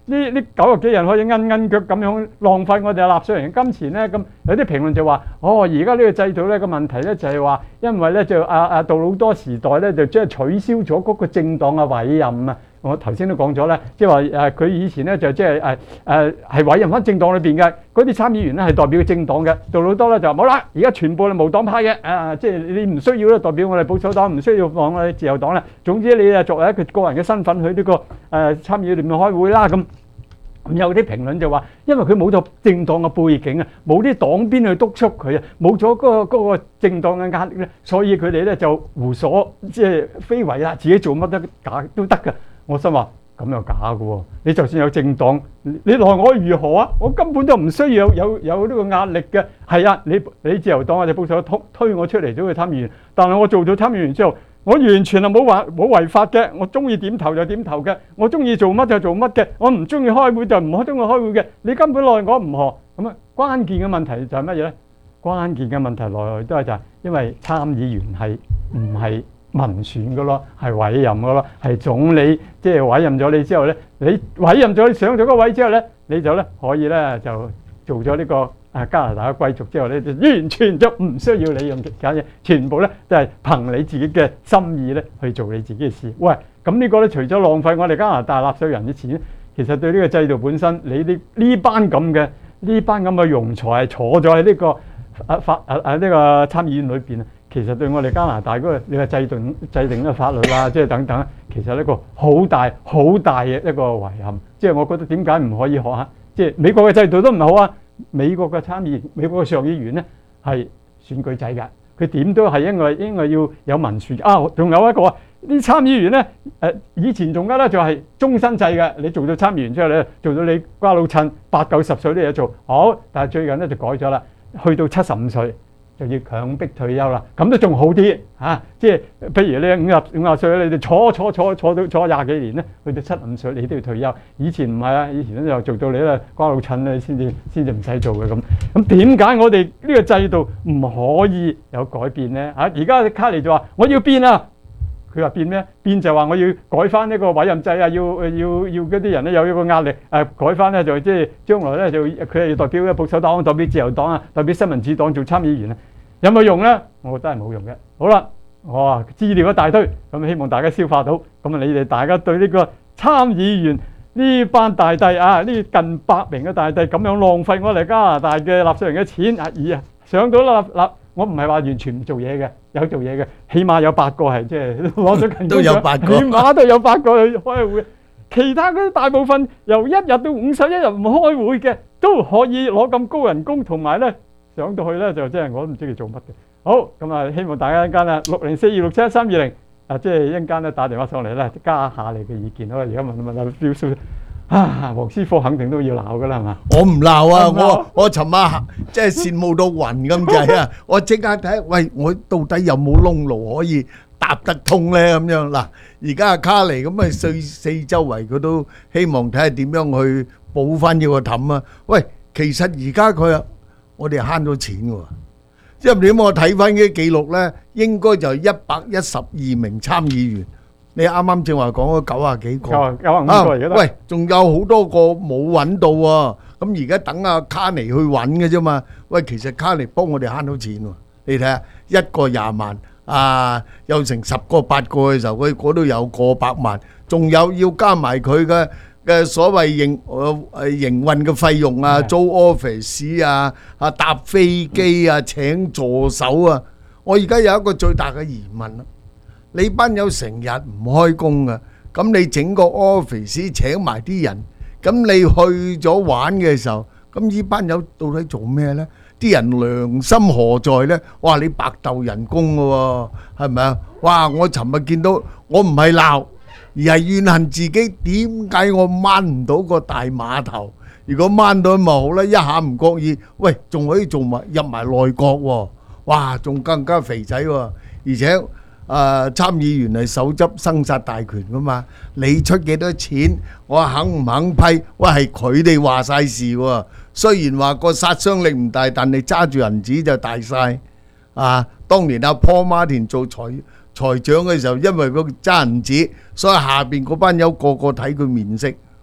呢90幾人可以摁腳咁樣浪費我哋納稅人嘅金錢咧？咁有啲評論就話：而家呢個制度咧個問題咧就係話，因為咧就杜魯多時代咧就即係取消咗嗰個政黨嘅委任啊。我頭先都講咗啦，即係話佢以前咧就即係係委任翻政黨裏邊嘅嗰啲參議員咧係代表政黨嘅。杜魯多咧就話冇啦，而家全部係無黨派嘅，即係你唔需要咧代表我哋保守黨，唔需要放我哋自由黨啦。總之你作為一個個人嘅身份去呢個參議裏面開會啦咁。有啲評論就話，因為佢冇咗政黨嘅背景啊，冇啲黨鞭去督促佢啊，冇咗嗰個政黨嘅壓力咧，所以佢哋咧就胡所即係非為啦，自己做乜都得㗎。我心話咁又假嘅喎，你就算有政黨，你奈我如何啊？我根本就唔需要有呢個壓力嘅。係啊，你自由黨或者保守黨推我出嚟做個參議員，但係我做咗參議員之後，我完全係冇違法嘅，我中意點投就點投嘅，我中意做乜就做乜嘅，我唔中意開會就唔中意開會嘅，你根本奈我唔何。咁啊，關鍵嘅問題就係乜嘢咧？關鍵嘅問題來都係就係因為參議員係唔係民選嘅咯，係委任嘅咯，係總理即係委任咗你之後咧，你委任咗你上咗個位之後咧，你就咧可以咧就做咗呢個加拿大嘅貴族之後咧，就完全就唔需要你用其他嘢，全部咧都係憑你自己嘅心意咧去做你自己嘅事。喂，咁呢個咧除咗浪費我哋加拿大納稅人嘅錢，其實對呢個制度本身，你呢班咁嘅庸才係坐咗喺呢個呢個參議院裏邊啊，其實對我哋加拿大嗰個你話制定嘅法律啦，即係等等，其實一個好大嘅一個遺憾。即係我覺得點解唔可以學下？即係美國嘅制度都唔好啊！美國嘅參議員、美國嘅上議員咧係選舉制㗎，佢點都係應該要有民選啊！仲有一個啲參議員咧，以前仲加咧就係終身制嘅，你做咗參議員之後咧，做到你瓜老襯80-90歲都有做好，但係最近咧就改咗啦，去到75歲就要強迫退休啦，咁都仲好啲嚇。即係譬如你50歲，你哋坐到20幾年咧，去到75歲你都要退休。以前唔係啊，以前咧就做到你咧瓜老襯咧先至唔使做嘅咁。咁點解我哋呢個制度唔可以有改變咧？而家卡尼就話我要變啊！佢話變咩？變就話我要改翻呢個委任制啊！要嗰啲人咧有一個壓力改翻咧就即係將來咧就佢係要代表保守黨、代表自由黨啊、代表新民主黨做參議員啊，有冇用咧？我覺得係冇用嘅。好啦，我話資料一大堆，咁希望大家消化到。咁啊，你哋大家對呢個參議員呢班大帝啊，呢近100名嘅大帝咁樣浪費我哋加拿大嘅納稅人嘅錢而上到立。我唔係話完全唔做嘢嘅，有做嘢嘅，起碼有8個係即係攞咗勤工獎， 都有8個， 起碼都有8個去開會。其他嗰啲大部分由1日到51日唔開會嘅，都可以攞咁高人工，同埋咧上到去咧就即係我都唔知佢做乜嘅。好，咁啊，希望大家一間啊60426713220即係一間咧打電話上嚟咧加下你嘅意見。好，而家問下標叔。黃師傅肯定都要鬧噶啦，係嘛？ 我唔鬧啊！我尋晚即係羨慕到暈咁滯啊！我即刻睇，喂，我到底有冇窿路可以搭得通咧？咁樣嗱，而家阿卡尼咁啊，四周圍佢都希望睇下點樣去補翻呢個氹啊！喂，其實而家我哋慳咗錢喎，因為點我睇翻啲記錄咧，應該就112名參議員。你啱啱正話講咗90幾個 ，95個而家都。 喂，仲有好多個冇揾到喎，咁而家等阿卡尼去揾嘅啫嘛。喂，其實卡尼幫我哋慳到錢喎，你睇下一個20萬，有成10個8個嘅時候，佢嗰度有過百萬，仲有要加埋佢嘅所謂營運嘅費用啊，租 office 啊，搭飛機啊，請助手啊。我而家有一個最大嘅疑問啦。你班友成日唔開工啊，咁你整個 office 請埋啲人，咁你去咗玩嘅時候，咁呢班友到底做咩呢？啲人良心何在呢？哇！你白鬥人工嘅喎，係咪啊？哇！我尋日見到，我唔係鬧，而係怨恨自己點解我掹唔到個大碼頭？如果掹到咪好啦，一下唔覺意，喂，仲可以做埋入埋內閣喎，哇！仲更加肥仔喎，而且參議員係手執生殺大權噶嘛，你出幾多錢，我肯唔肯批？喂，係佢哋話晒事喎。雖然話個殺傷力唔大，但係揸住銀紙就大晒。當年阿 Paul Martin 做財長嘅時候，因為佢揸銀紙，所以下邊嗰班友個個睇佢面色。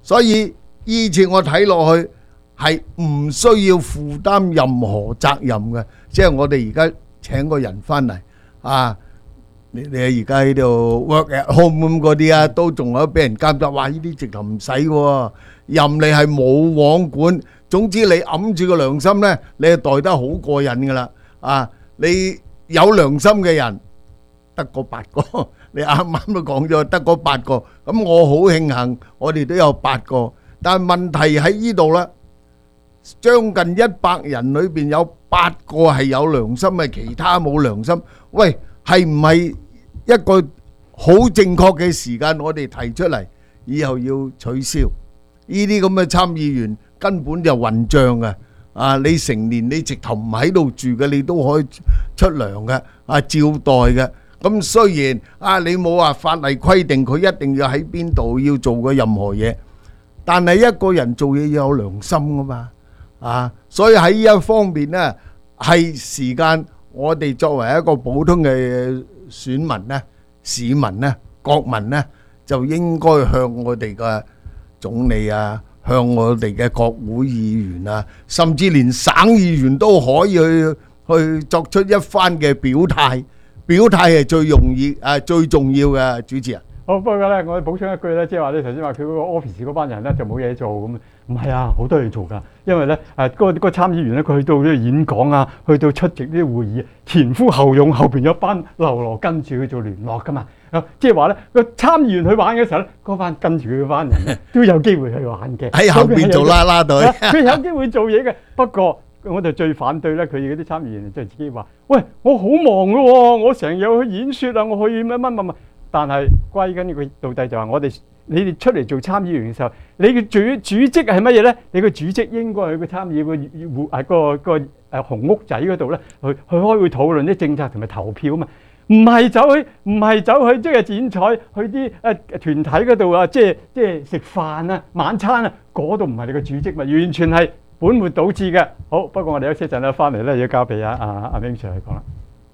所以以前我睇落去係唔需要負擔任何責任嘅，即係我哋而家請個人翻嚟啊，你而家喺度 work at home 咁嗰啲啊，都仲有俾人監察，哇！呢啲直頭唔使喎，任你係冇網管，總之你揞住個良心呢，你係待得好過癮噶啦啊！你有良心嘅人得嗰8個，你啱啱都講咗得嗰8個，咁我好慶幸，我哋都有8個，但係問題喺呢度啦，將近100人裏邊有8個係有良心嘅，其他冇良心。喂，係唔係一個好正確嘅時間？我哋提出嚟，以後要取消呢啲咁嘅參議員，根本就混帳嘅。啊，你成年你直頭唔喺度住嘅，你都可以出糧嘅，啊照待嘅。咁雖然啊，你冇話法例規定佢一定要喺邊度要做嘅任何嘢，但係一個人做嘢要有良心噶嘛。啊，所以喺呢一方面呢，係時間我哋作為一個普通嘅選民呢、市民呢、國民呢，就應該向我哋嘅總理啊，向我哋嘅國會議員啊，甚至連省議員都可以去作出一番嘅表態。表態係最容易最重要嘅，主持人。 好，不過咧，我補充一句咧，即係話你頭先話佢嗰個 office 嗰班人咧就冇嘢做咁，唔係啊，好多嘢做㗎。因為咧嗰個參議員咧，佢去到呢個演講啊，去到出席呢啲會議，前呼後擁，後邊有班流羅跟住佢做聯絡㗎嘛。即係話咧，個參議員去玩嘅時候咧，嗰班跟住佢嗰班人咧都有機會去玩嘅， 喺後邊做啦啦隊， 佢有機會做嘢嘅。不過我哋最反對咧，佢哋嗰啲參議員就自己話：喂，我好忙㗎喎，我成日去演説啊，我去乜。但係歸根佢到底就話你哋出嚟做參議員嘅時候，你嘅主職係乜嘢咧？你嘅主職應該去個參議個紅屋仔嗰度咧，去開會討論啲政策同埋投票啊嘛。唔係走去即係剪彩，去啲團體嗰度啊，即係食飯啊、晚餐啊，嗰度唔係你嘅主職嘛，完全係本末倒置嘅。好，不過我哋休息一陣咧，翻嚟咧要交俾阿明 Sir 嚟講啦。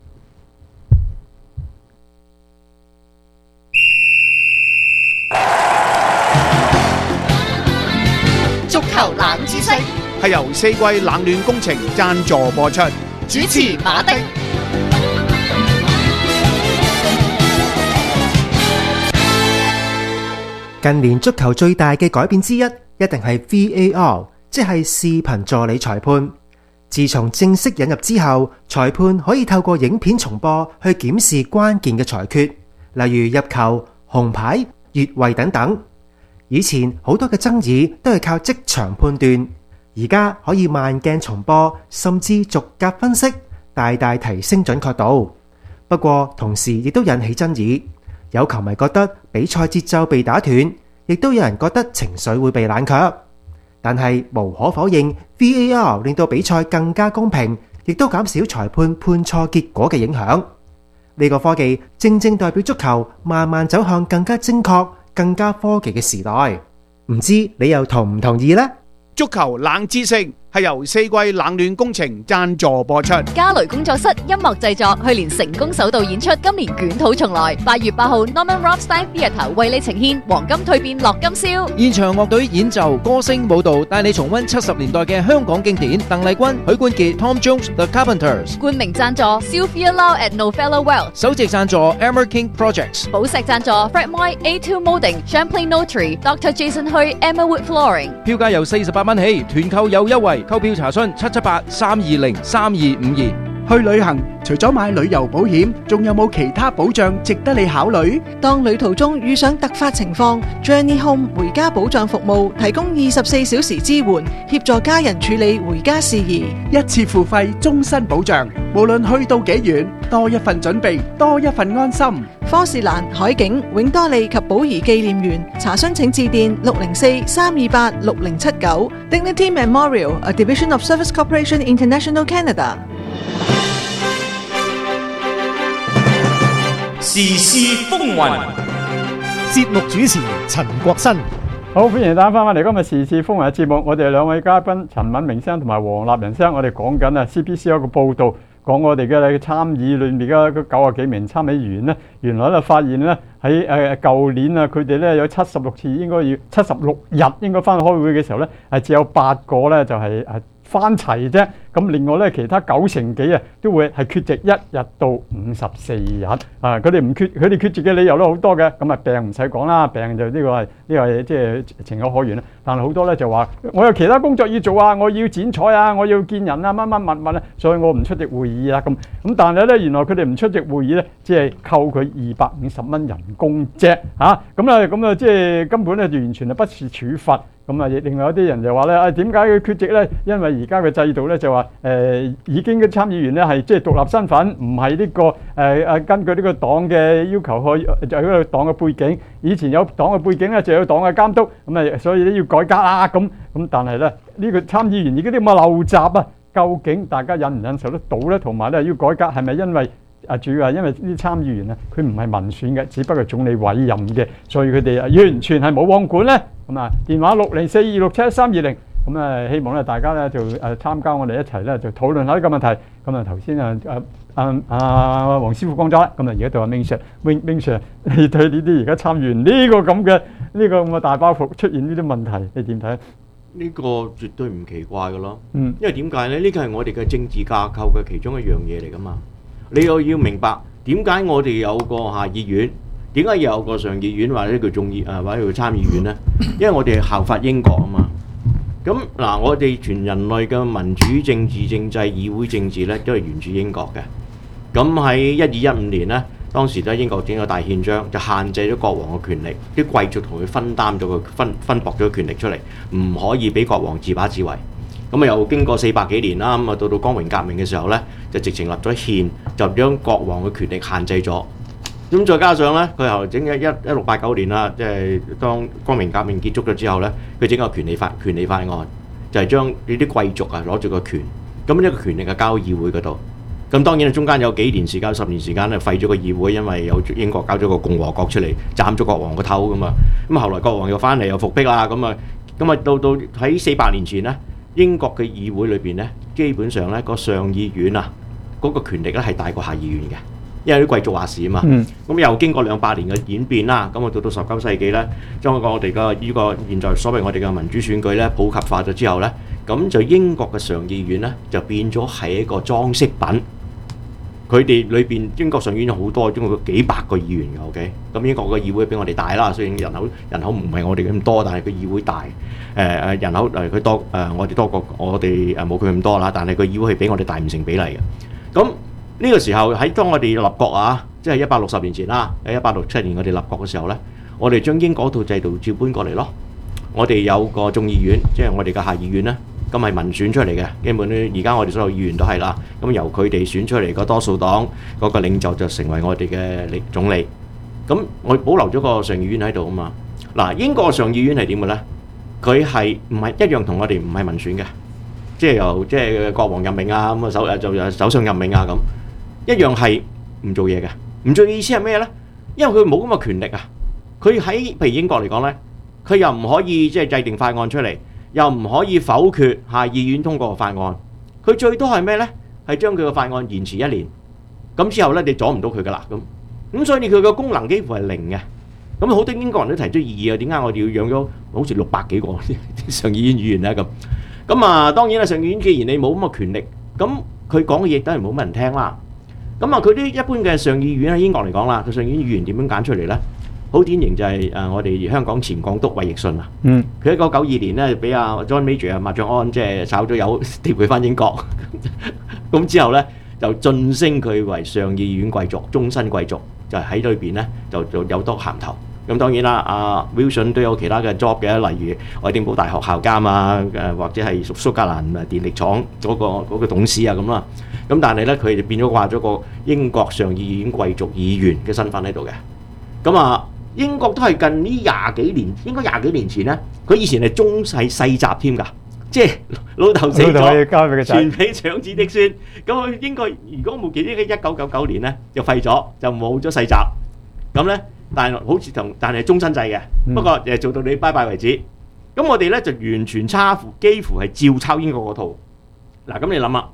足球冷知識係由四季冷暖工程贊助播出， 主持馬丁。 近年足球最大嘅改變之一，一定係 VAR， 即係視頻助理裁判。自從正式引入之後，裁判可以透過影片重播去檢視關鍵嘅裁決，例如入球、紅牌、越位等等。以前好多嘅爭議都係靠即場判斷，而家可以慢鏡重播，甚至逐格分析，大大提升準確度。不過同時亦都引起爭議，有球迷覺得比賽節奏被打斷，亦都有人覺得情緒會被冷卻。但係無可否認， VAR 令到比賽更加公平，亦都減少裁判判錯結果嘅影響。呢個科技正正代表足球慢慢走向更加精確、更加科技嘅時代，唔知你又同唔同意呢？ 足球冷知識係由四季冷暖工程贊助播出。 嘉雷工作室音樂製作，去年成功首度演出，今年捲土重來。8月8號 Norman Rothstein Theatre 為你呈現黃金蛻變樂金宵。 現場樂隊演奏、歌聲、舞蹈，帶你重溫70年代嘅香港經典。鄧麗君、許冠傑、Tom Jones、The Carpenters。 冠名贊助 Sylvia Lau at Novello Well。 首席贊助 Emmer King Projects。 寶石贊助 Fred Moy A2 Molding Champlain Notary Dr. Jason Hui Emmawood Flooring。 票價由48蚊起，團購有優惠，購票查詢778-320-3252。 去旅行除咗買旅遊保險，仲有冇其他保障值得你考慮？ 當旅途中遇上突發情況， Journey Home 回家保障服務提供24小時支援，協助家人處理回家事宜。 一次付費，終身保障，無論去到幾遠，多一份準備，多一份安心。 科士蘭、海景、永多利及寶儀紀念園，查詢請致電604-328-6079。Dignity Memorial, a division of Service Corporation International Canada。 時事風雲， 節目主持陳國新。 好，歡迎大家翻返嚟今日時事風雲嘅節目。我哋兩位嘉賓陳敏明生同埋黃立仁生，我哋講緊CBC 一個報道， 講我哋嘅參議裏面嘅90幾名參議員咧，原來咧發現咧喺舊年啊，佢哋咧有76次應該要76日應該翻去開會嘅時候咧，只有8個咧就係翻齊啫。咁另外咧，其他90幾啊都會係缺席1日到54日啊。佢哋缺席嘅理由都好多嘅。咁病唔使講啦，病就呢個係即係情有可原啦。但係好多咧就話我有其他工作要做啊，我要剪彩啊，我要見人啊，乜物啊，所以我唔出席會議啦。咁但係咧，原來佢哋唔出席會議咧，即係扣佢250蚊人工啫。咁啊，即係根本咧就完全係不是處罰。咁啊，另外有啲人就話咧，點解佢缺席咧？因為而家嘅制度咧就話已經嘅參議員咧係即係獨立身份，唔係呢個根據呢個黨嘅要求去就係嗰個黨嘅背景。以前有黨嘅背景咧，就有黨嘅監督，咁所以咧要改革啦。咁但係咧呢個參議員而家啲咁嘅陋習啊，究竟大家忍唔忍受得到咧？同埋咧要改革係咪因為？主要係因為啲參議員啊，佢唔係民選嘅，只不過總理委任嘅，所以佢哋完全係冇網管咧。咁電話60426713220，咁希望咧大家咧就參加我哋一齊咧就討論下呢個問題。咁頭先黃師傅講咗啦，咁而家到阿 Ming Sir，你對呢啲而家參議員呢個咁嘅大包袱出現呢啲問題，你點睇？ 呢個絕對唔奇怪嘅咯，因為點解咧？呢個係我哋嘅政治架構嘅其中一樣嘢嚟噶嘛。你又要明白點解我哋有個下議院，點解有個上議院或者叫眾議或者叫參議院呢？因為我哋係效法英國啊嘛。咁嗱，我哋全人類嘅民主政治政制、議會政治呢，都係源自英國嘅。咁喺1215年呢，當時咧英國整個大憲章，就限制咗國王嘅權力，啲貴族同佢分擔咗佢分薄咗權力出嚟，唔可以俾國王自把自為。咁又經過400幾年啦，到光榮革命嘅時候呢，就直情立咗憲，就將國王嘅權力限制咗。咁再加上呢，佢又整1689年啦，即係當光明革命結束咗之後呢，佢整個權利法案，就係將呢啲貴族攞住個權，咁呢個權力就交議會嗰度。咁當然中間有幾年時間，10年時間咧廢咗個議會，因為有英國搞咗個共和國出嚟，斬咗國王個頭咁啊。咁後來國王又翻嚟又復辟啦，咁啊到喺400年前呢。英國嘅議會裏邊咧，基本上咧個上議院啊，嗰個權力咧係大過下議院嘅，因為啲貴族話事啊嘛。咁又經過200年嘅演變啦，咁到19世紀咧，將我哋嘅呢個現在所謂我哋嘅民主選舉咧普及化咗之後咧，咁就英國嘅上議院咧就變咗係一個裝飾品。佢哋裏邊英國上議院有好多，總共幾百個議員嘅 ，OK。咁英國嘅議會比我哋大啦，雖然人口唔係我哋咁多，但係佢議會大。人口佢多我哋多過我哋冇佢咁多啦，但係個議會係比我哋大唔成比例嘅。咁呢個時候喺當我哋立國啊，即係160年前啦，喺1867年我哋立國嘅時候咧，我哋將英國套制度照搬過嚟咯。我哋有個眾議院，即係我哋嘅下議院咧，咁係民選出嚟嘅，基本咧而家我哋所有議員都係啦。咁由佢哋選出嚟個多數黨嗰個領袖就成為我哋嘅總理。咁我保留咗個上議院喺度啊嘛。嗱，英國上議院係點嘅咧？佢係唔係一樣同我哋唔係民選嘅，即係由國王任命啊，咁啊首相任命啊咁，一樣係唔做嘢嘅。唔做嘅意思係咩咧？因為佢冇咁嘅權力啊。佢喺譬如英國嚟講咧，佢又唔可以即係制定法案出嚟，又唔可以否決下議院通過嘅法案。佢最多係咩咧？係將佢嘅法案延遲1年，咁之後咧你阻唔到佢噶啦咁所以佢嘅功能幾乎係零嘅。咁好多英國人都提出異議啊！點解我哋要養咗好似600幾個上議院議員咧咁啊，當然啦，上議院既然你冇咁嘅權力，咁佢講嘅嘢當然冇乜人聽啦。咁佢啲一般嘅上議院喺英國嚟講啦，個上議院議員點樣揀出嚟咧？好典型就係我哋香港前港督衛奕信啊。佢1992年咧俾阿 John Major 麥將安即係炒咗魷調佢翻英國，咁之後咧就晉升佢為上議院貴族，終身貴族，就喺裏邊咧就有多銜頭。咁當然啦，阿 Wilson 都有其他嘅 job 嘅，例如愛丁堡大學校監啊，或者係蘇格蘭電力廠嗰個董事啊咁啦。咁但係咧，佢哋變咗掛咗個英國上議院貴族議員嘅身份喺度嘅。咁英國都係近呢20幾年，應該20幾年前咧，佢以前係中世世襲添㗎，即係老豆死咗，傳俾長子的孫。咁應該如果冇記錯，1999年咧就廢咗，就冇咗世襲。咁咧。但係終身制嘅，不過做到你拜拜為止。咁我哋咧就完全幾乎係照抄英國嗰套。嗱，咁你諗下，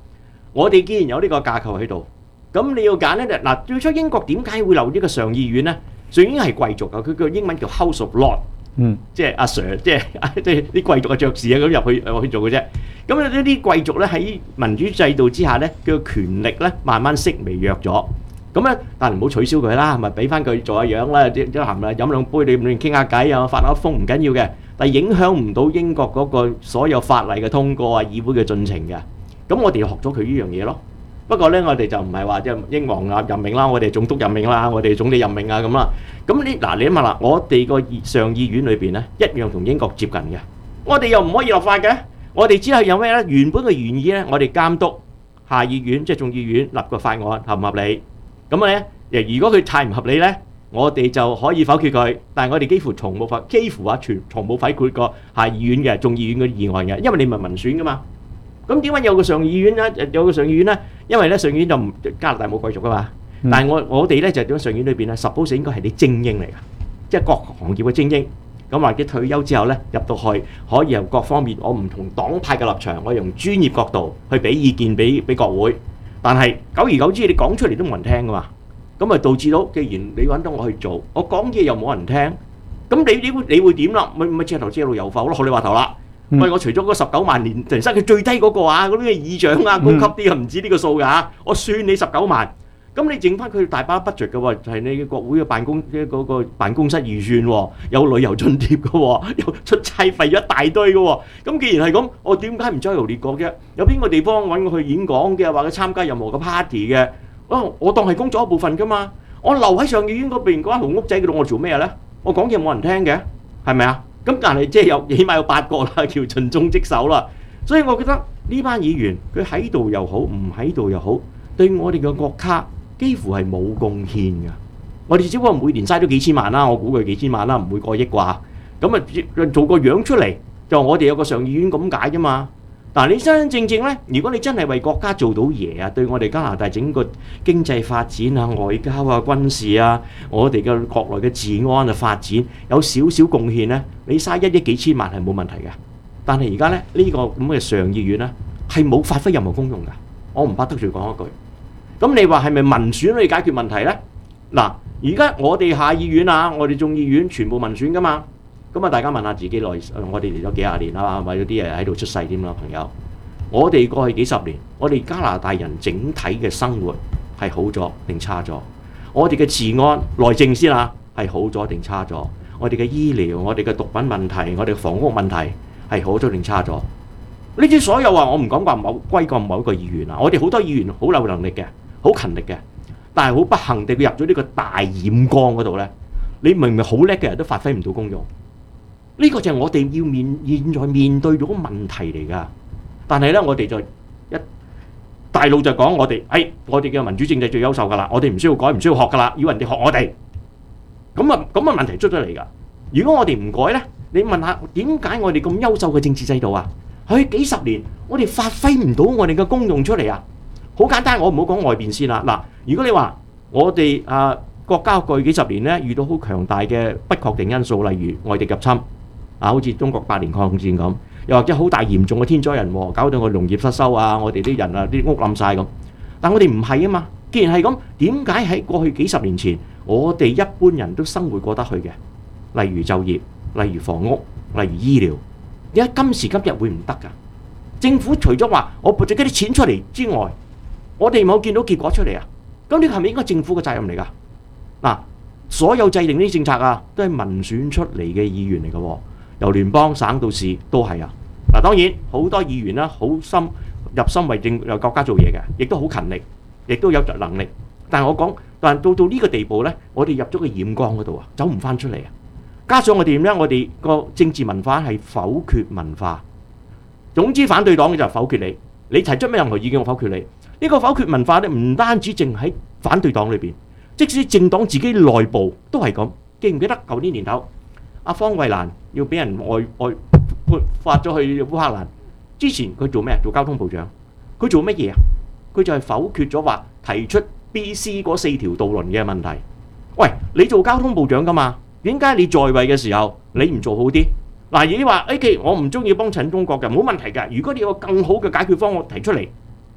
我哋既然有呢個架構喺度，咁你要揀咧嗱，最初英國點解會留呢個上議院咧？上議院係貴族啊，佢個英文叫 House of Lord，即係阿 Sir，即係啲貴族嘅爵士啊咁入去做嘅啫。咁呢啲貴族咧喺民主制度之下咧，佢嘅權力咧慢慢式微弱咗。咁咧，但係唔好取消佢啦，咪俾翻佢做下樣啦，即係含啦飲兩杯，你傾下偈啊，發下瘋唔緊要嘅，但係影響唔到英國嗰個所有法例嘅通過啊，議會嘅進程嘅。咁我哋學咗佢呢樣嘢咯。不過咧，我哋就唔係話即係英皇啊任命啦，我哋總督任命啦，我哋總理任命啊咁啦。咁你諗下啦，我哋個上議院裏邊咧，一樣同英國接近嘅。我哋又唔可以立法嘅，我哋只係有咩咧？原本嘅原意咧，我哋監督下議院即係眾議院立個法案合唔合理。咁咧，如果佢太唔合理咧，我哋就可以否決佢。但係我哋幾乎從冇否決過下議院嘅眾議院嘅議案嘅，因為你唔係民選噶嘛。咁點解有個上議院咧？有個上議院咧，因為咧上議院就唔加拿大冇貴族噶嘛。但係我哋咧就點上議院裏邊咧，suppose應該係啲精英嚟㗎，即係各行業嘅精英。咁或者退休之後咧入到去，可以由各方面我唔同黨派嘅立場，我用專業角度去俾意見俾國會。但係久而久之，你講出嚟都冇人聽噶嘛，咁咪導致到，既然你揾到我去做，我講嘢又冇人聽，咁你會點啦？咪借頭借路遊埠咯，學你話頭啦。喂，我除咗嗰19萬年人生佢最低嗰個啊，嗰啲議長啊，高級啲啊，唔止呢個數㗎嚇，我算你19萬，咁你剩翻佢大把 budget 嘅喎，就係你嘅國會嘅辦公室預算喎，有旅遊津貼嘅喎，有出差費一大堆嘅喎，咁既然係咁，我點解唔周遊列國啫？有邊個地方揾我去演講嘅，或者參加任何嘅 party 嘅？我當係工作一部分㗎嘛，我留喺上議院嗰邊嗰間紅屋仔嗰度，我做咩咧？我講嘢冇人聽嘅，係咪啊？咁但係即係起碼有8個啦，叫盡忠職守啦。所以我覺得呢班議員佢喺度又好，唔喺度又好，對我哋嘅國家幾乎係冇貢獻㗎。我哋只不過每年嘥咗幾千萬啦，我估佢幾千萬啦，唔會過億啩。咁啊做個樣出嚟，就我哋有個上議院咁解啫嘛。但係你真真正正咧，如果你真係為國家做到嘢啊，對我哋加拿大整個經濟發展啊、外交啊、軍事啊，我哋嘅國內嘅治安啊發展有少少貢獻咧，你嘥1億幾千萬係冇問題嘅。但係而家咧呢個咁嘅上議院咧係冇發揮任何功用㗎。我唔怕得罪講一句。咁你話係咪民選可以解決問題咧？嗱，而家我哋下議院啊，我哋眾議院全部民選㗎嘛。咁啊，大家問下自己我哋嚟咗幾廿年啦，咪有啲人喺度出世添啦，朋友。我哋過去幾十年，我哋加拿大人整體嘅生活係好咗定差咗？我哋嘅治安、內政先啊，係好咗定差咗？我哋嘅醫療、我哋嘅毒品問題、我哋嘅房屋問題係好咗定差咗？呢啲所有我唔講話歸過某一個議員啊，我哋好多議員好有能力嘅，好勤力嘅，但係好不幸地佢入咗呢個大染缸嗰度咧，你明明好叻嘅人都發揮唔到功用。呢個就係我哋要現在面對到個問題嚟㗎，但係咧我哋就大陸就講我哋嘅民主政制最優秀㗎啦，我哋唔需要改，唔需要學㗎啦，要人哋學我哋。咁問題出咗嚟㗎。如果我哋唔改咧，你問下點解我哋咁優秀嘅政治制度啊？幾十年我哋發揮唔到我哋嘅功用出嚟啊！好簡單，我唔好講外邊先啦。嗱，如果你話我哋國家過去幾十年咧遇到好強大嘅不確定因素，例如外敵入侵。好似中國8年抗戰咁，又或者好大嚴重嘅天災人禍，搞到我農業失收啊，我哋啲人啊啲屋冧晒咁。但我哋唔係啊嘛，既然係咁，點解喺過去幾十年前，我哋一般人都生活過得去嘅？例如就業，例如房屋，例如醫療，點解今時今日會唔得㗎？政府除咗話我撥咗幾啲錢出嚟之外，我哋冇見到結果出嚟啊！咁呢個係咪應該政府嘅責任嚟㗎？嗱，所有制定呢啲政策啊，都係民選出嚟嘅議員嚟㗎喎。由聯邦省到市都係啊！嗱，當然好多議員啦，好入心為國家做嘢嘅，亦都好勤力，亦都有能力。但係但係到呢個地步咧，我哋入咗個染缸嗰度啊，走唔翻出嚟啊！加上我哋點咧？我哋個政治文化係否決文化。總之反對黨嘅就否決你，你提出咩任何意見我否決你。呢個否決文化咧，唔單止淨喺反對黨裏邊，即使政黨自己內部都係咁。記唔記得舊年年頭？阿方慧蘭要俾人外發咗去烏克蘭，之前佢做咩？做交通部長，佢做乜嘢啊？佢就係否決咗話提出 BC 嗰4條渡輪嘅問題。喂，你做交通部長噶嘛？點解你在位嘅時候你唔做好啲？嗱，你話我唔中意幫襯中國嘅，冇問題㗎。如果你有個更好嘅解決方案提出嚟，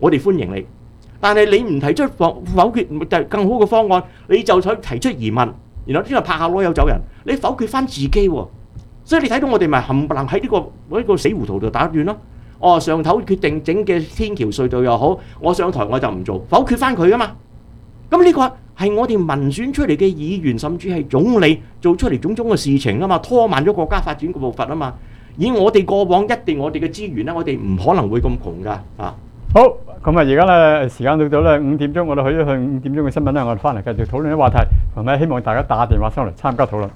我哋歡迎你。但係你唔提出否決就更好嘅方案，你就想提出疑問，然後之後拍下籮柚走人，你否決翻自己喎。所以你睇到我哋咪冚唪唥喺呢個死糊塗度打轉咯。哦，上頭決定整嘅天橋隧道又好，我上台我就唔做，否決翻佢啊嘛。咁呢個係我哋民選出嚟嘅議員，甚至係總理做出嚟種種嘅事情啊嘛，拖慢咗國家發展嘅步伐啊嘛。以我哋過往一定我哋嘅資源咧，我哋唔可能會咁窮㗎啊！ 好，咁啊，而家咧時間到咧5點鐘，我哋去5點鐘嘅新聞咧，我哋翻嚟繼續討論啲話題，同埋希望大家打電話上嚟參加討論。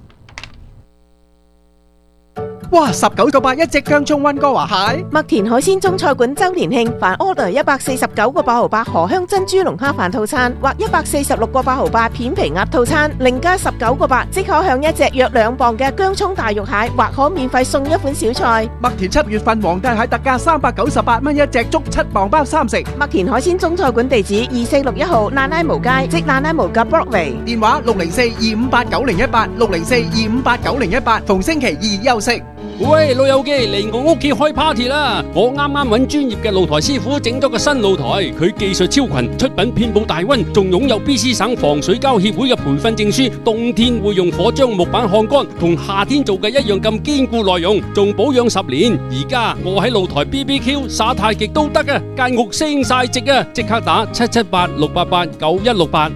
哇！19.8一隻薑葱溫哥華蟹， 麥田海鮮中菜館周年慶，凡 order 149個8毫8荷香珍珠龍蝦飯套餐，或146個8毫8片皮鴨套餐，另加19個8，即可享一隻約2磅嘅薑葱大肉蟹，或可免費送一款小菜。 麥田7月份皇帝蟹特價398蚊一隻，足7磅包3食。 麥田海鮮中菜館地址2461號蘭拉毛街，即蘭拉毛嘅 Broadway。 電話604-258-9018 604-258-9018，逢星期2休息。 喂，老友記嚟我屋企開 party 啦！我啱啱揾專業嘅露台師傅整咗個新露台，佢技術超群，出品遍佈大溫，仲擁有 BC 省防水膠協會嘅培訓證書。冬天會用火將木板烘乾，同夏天做嘅一樣咁堅固耐用，仲保養10年。而家我喺露台 BBQ 耍太極都得啊！間屋升晒值啊！即刻打778-688-9168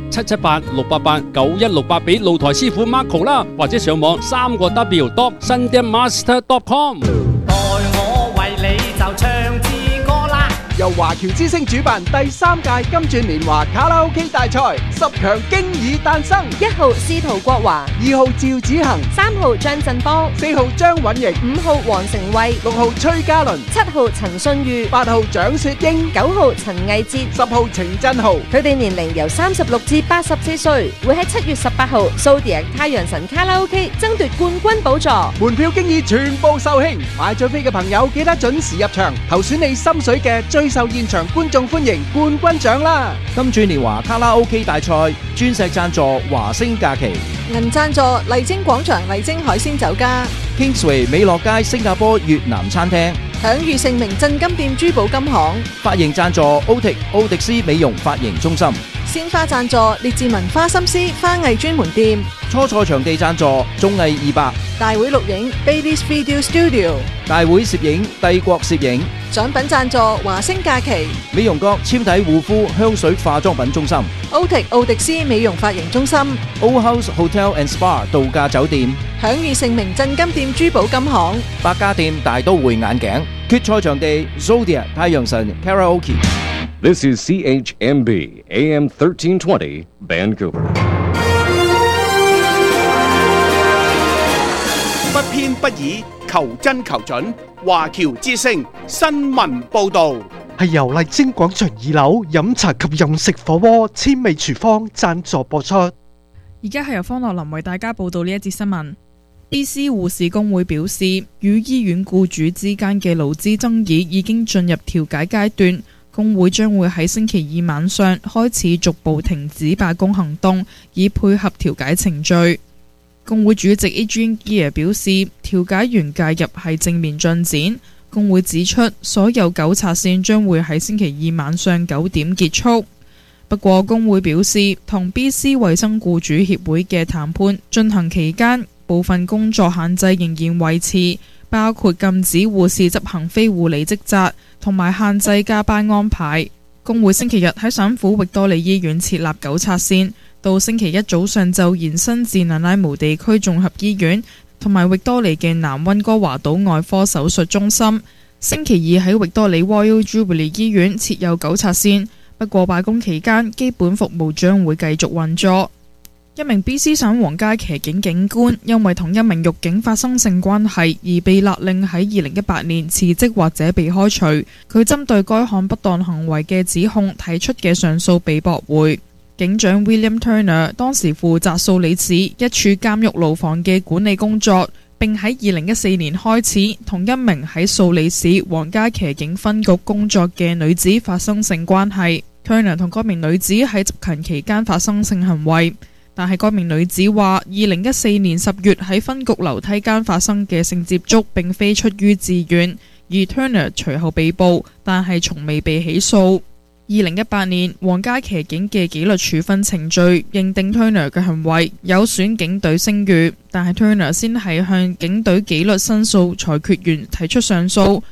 778-688-9168俾露台師傅 Marco 啦，或者上網3W.sundanmaster.com。 待我為你就唱支歌啦！ 由華僑之星主辦第3屆金鑽年華卡拉 OK 大賽，10強經已誕生。 1號司徒國華 ，2號趙子恒 ，3號張振邦 ，4號張允瑩 ，5號黃成慧 ，6號崔嘉倫 ，7號陳信裕 ，8號蔣雪英 ，9號陳毅哲 ，10號程振豪。 佢哋年齡由36至84歲，會喺7月18號Zodiac太陽神卡拉 OK 爭奪冠軍寶座。 門票經已全部售罄，買咗飛嘅朋友記得準時入場，投選你心水嘅最受現場觀眾歡迎冠軍獎啦！ 金鑽年華卡拉 OK 大賽鑽石贊助華星假期， 銀贊助麗晶廣場麗晶海鮮酒家， Kingsway 美樂街新加坡越南餐廳， 享譽盛名鎮金店珠寶金行， 髮型贊助奧迪斯美容髮型中心， 鮮花贊助列治文花心思花藝專門店， 初賽場地贊助綜藝200， 大會錄影 Baby's Video Studio， 大會攝影帝國攝影， 獎品贊助華星假期， 美容閣纖體護膚香水化妝品中心， 奧迪斯美容髮型中心， Old House Hotel and Spa 度假酒店， 享譽盛名鎮金店珠寶金行， 百家店大都會眼鏡，決賽場地 Zodiac 太陽神 Karaoke。This is CHMB AM 1320 Vancouver。 不偏不倚，求真求準。華僑之聲新聞報導， 係由麗晶廣場2樓飲茶及飲食火鍋千味廚房贊助播出。 而家係由方樂林為大家報道呢一節新聞。BC 護士工會表示，與醫院僱主之間嘅勞資爭議已經進入調解階段，工會將會喺星期2晚上開始逐步停止罷工行動，以配合調解程序。工會主席 Adrian Gear 表示，調解員介入係正面進展。工會指出，所有糾察線將會喺星期2晚上9點結束。不過，工會表示，同 BC 衛生僱主協會嘅談判進行期間，部分工作限制仍然維持，包括禁止護士執行非護理職責，同埋限制加班安排。工會星期日喺省府域多利醫院設立糾察線，到星期一早上就延伸至南拉姆地區綜合醫院同埋域多利嘅南溫哥華島外科手術中心。星期二喺域多利 Royal Jubilee 醫院設有糾察線，不過罷工期間基本服務將會繼續運作。一名 BC 省皇家騎警警官因為同一名獄警發生性關係而被勒令喺2018年辭職或者被開除。佢針對該項不當行為嘅指控提出嘅上訴被駁回。警長 William Turner 當時負責素里市一處監獄牢房嘅管理工作，並喺2014年開始同一名喺素里市皇家騎警分局工作嘅女子發生性關係。Turner 同該名女子喺執勤期間發生性行為，但係該名女子話2014年10月喺分局樓梯間發生嘅性接觸並非出於自願，而 Turner 隨後被捕，但係從未被起訴。 2018年，皇家騎警嘅紀律處分程序認定 Turner 嘅行為有損警隊聲譽，但係 Turner 先係向警隊紀律申訴裁決員提出上訴。